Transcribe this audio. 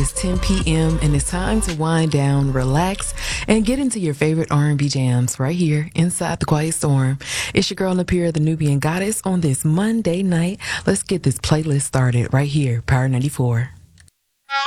is 10 p.m. and it's time to wind down, relax, and get into your favorite R&B jams right here inside the Quiet Storm. It's your girl Napira, the Nubian Goddess, on this Monday night. Let's get this playlist started right here, Power 94.